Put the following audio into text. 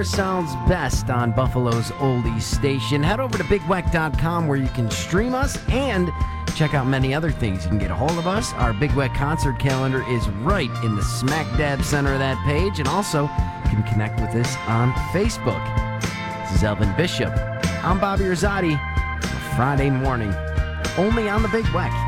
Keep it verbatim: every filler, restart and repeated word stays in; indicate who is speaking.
Speaker 1: Summer sounds best on Buffalo's oldies station. Head over to big weck dot com where you can stream us and check out many other things. You can get a hold of us. Our Big Weck concert calendar is right in the smack dab center of that page. And also, you can connect with us on Facebook. This is Elvin Bishop. I'm Bobby Rosati. Friday morning, only on the Big Weck.